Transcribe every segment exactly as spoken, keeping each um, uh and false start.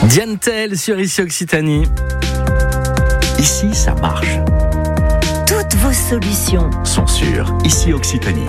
Diane Tell sur Ici Occitanie. Ici, ça marche. Toutes vos solutions Sont sur Ici Occitanie.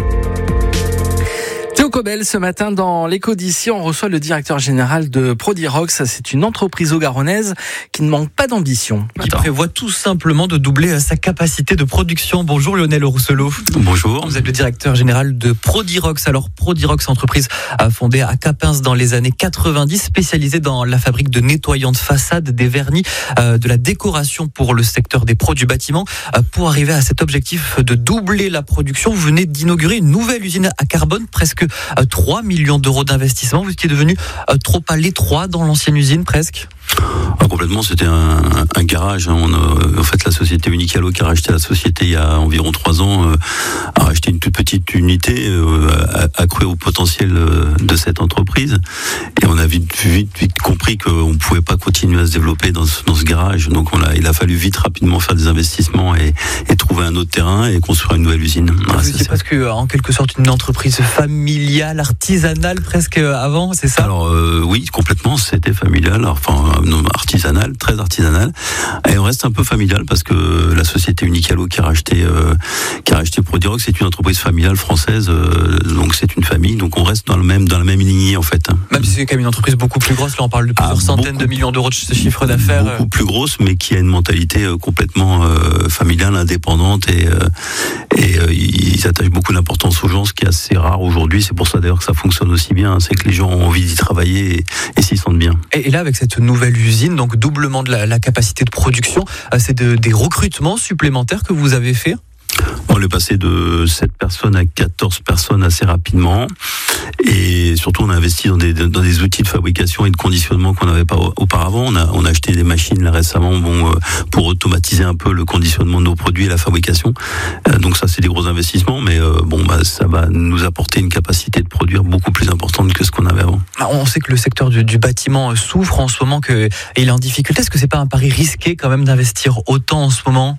Théo Cobel, ce matin dans l'écho d'ici, on reçoit le directeur général de Prodirox. C'est une entreprise haut-garonnaise qui ne manque pas d'ambition. Qui prévoit tout simplement de doubler sa capacité de production. Bonjour Lionel Rousselot. Bonjour. Vous êtes le directeur général de Prodirox. Alors Prodirox, entreprise fondée à Capins dans les années quatre-vingt-dix, spécialisée dans la fabrique de nettoyants de façade, des vernis, euh, de la décoration pour le secteur des pros du bâtiment. Euh, pour arriver à cet objectif de doubler la production, vous venez d'inaugurer une nouvelle usine à carbone, presque trois millions d'euros d'investissement. Vous étiez devenu trop à l'étroit dans l'ancienne usine, presque. Ah, complètement, c'était un, un garage. Hein. On a, en fait, la société Unicalo qui a racheté la société il y a environ trois ans euh, a racheté une toute petite unité euh, accrue au potentiel euh, de cette entreprise. Et on a vite, vite, vite compris qu'on ne pouvait pas continuer à se développer dans ce, dans ce garage. Donc, on a, il a fallu vite, rapidement faire des investissements et, et trouver un autre terrain et construire une nouvelle usine. Voilà, c'est, c'est presque, en quelque sorte, une entreprise familiale, artisanale, presque avant, c'est ça? Alors, euh, oui, complètement, c'était familial. Enfin, artisanal, très artisanal, et on reste un peu familial parce que la société Unicalo qui a racheté euh, qui a racheté Prodirox, c'est une entreprise familiale française, euh, donc c'est une famille, donc on reste dans le même dans la même lignée en fait. Même si c'est quand même une entreprise beaucoup plus grosse, là on parle de plusieurs ah, centaines de millions d'euros de chiffre d'affaires. Beaucoup plus grosse, mais qui a une mentalité euh, complètement euh, familiale, indépendante, et euh, et euh, ils attachent beaucoup d'importance aux gens, ce qui est assez rare aujourd'hui. C'est pour ça d'ailleurs que ça fonctionne aussi bien, c'est que les gens ont envie d'y travailler et, et s'y sentent bien. Et, et là avec cette nouvelle usine, donc doublement de la, la capacité de production, c'est de, des recrutements supplémentaires que vous avez fait? On est passé de sept personnes à quatorze personnes assez rapidement, et surtout on a investi dans des, dans des outils de fabrication et de conditionnement qu'on n'avait pas auparavant. On a, on a acheté des machines là récemment, bon, pour automatiser un peu le conditionnement de nos produits et la fabrication. Euh, donc ça c'est des gros investissements, mais euh, bon, bah, ça va nous apporter une capacité de produire beaucoup plus importante que ce qu'on avait avant. On sait que le secteur du, du bâtiment souffre en ce moment, qu'il est en difficulté. Est-ce que c'est pas un pari risqué quand même d'investir autant en ce moment?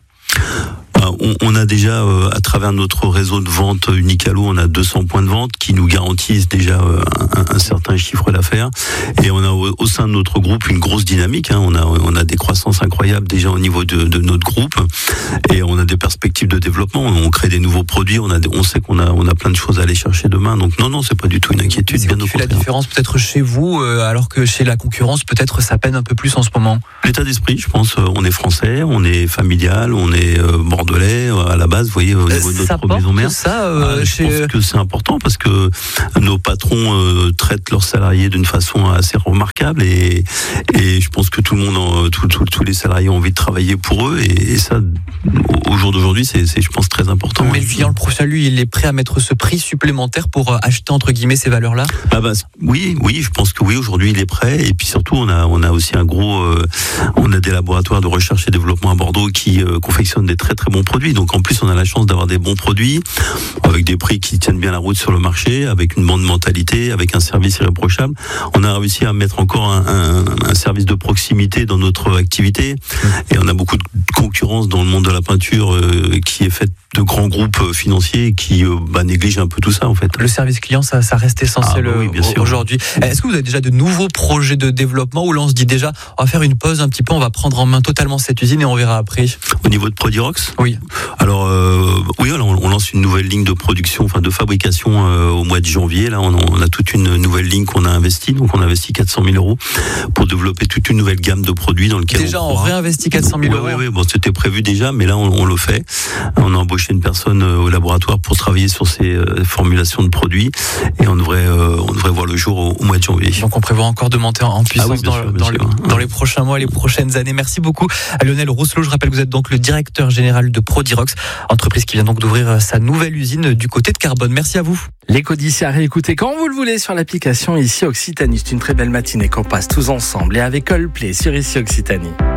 On, on a déjà, euh, à travers notre réseau de vente Unicalo, on a deux cents points de vente qui nous garantissent déjà euh, un, un certain chiffre d'affaires. Et on a au, au sein de notre groupe une grosse dynamique. Hein. On a, on a des croissances incroyables déjà au niveau de, de notre groupe. Et on a des perspectives de développement. On crée des nouveaux produits. On, a, on sait qu'on a, on a plein de choses à aller chercher demain. Donc non, non, c'est pas du tout une inquiétude. C'est bien au au contraire. La différence peut-être chez vous, euh, alors que chez la concurrence, peut-être ça peine un peu plus en ce moment. L'état d'esprit, je pense, euh, on est français, on est familial, on est euh, bordelais euh, à la base, vous voyez, au niveau de notre maison mère. Ça, euh, ah, je chez... pense que c'est important parce que nos patrons euh, traitent leurs salariés d'une façon assez remarquable, et, et je pense que tout le monde, tout, tout, tous les salariés ont envie de travailler pour eux, et, et ça, au jour d'aujourd'hui, c'est, c'est, je pense, très important. Mais le client, le professionnel, lui, il est prêt à mettre ce prix supplémentaire pour acheter, entre guillemets, ces valeurs-là? Ah bah, oui, oui, je pense que oui, aujourd'hui, il est prêt. Et puis surtout, on a, on a aussi un gros, euh, on a des laboratoires de recherche et développement à Bordeaux qui euh, confectionnent des très très bons produits. Donc en plus, on a la chance d'avoir des bons produits avec des prix qui tiennent bien la route sur le marché, avec une bonne mentalité, avec un service irréprochable. On a réussi à mettre encore un, un, un service de proximité dans notre activité, et on a beaucoup de concurrence dans le monde de la peinture euh, qui est faite de grands groupes financiers qui euh, bah, négligent un peu tout ça en fait. Le service client, ça, ça reste essentiel ah, bah oui, bien sûr, aujourd'hui. Est-ce que vous avez déjà de nouveaux projets de développement, ou là on se dit déjà on va faire une pause un petit peu, on va prendre en main totalement cette usine et on verra après? Au niveau de Prodirox? Oui. Alors euh, oui, alors, on lance une nouvelle ligne de production, enfin de fabrication euh, au mois de janvier. Là, on a, on a toute une nouvelle ligne qu'on a investi. Donc on a investi quatre cent mille euros pour développer toute une nouvelle gamme de produits dans lequel déjà on, on réinvestit quatre cent mille euros. Oui, oui, oui. Bon, c'était prévu déjà, mais là on, on le fait. On a embauché une personne euh, au laboratoire pour travailler sur ces euh, formulations de produits, et on devrait, euh, on devrait voir le jour au, au mois de janvier. Donc on prévoit encore de monter en puissance ah oui, dans, sûr, dans, les, dans les prochains mois, les prochaines années. Merci beaucoup à Lionel Rousselot. Je rappelle que vous êtes donc le directeur général de Prodirox, entreprise qui vient donc d'ouvrir sa nouvelle usine du côté de Carbone. Merci à vous. L'écho d'ici à réécouter quand vous le voulez sur l'application Ici Occitanie. C'est une très belle matinée qu'on passe tous ensemble et avec Coldplay sur Ici Occitanie.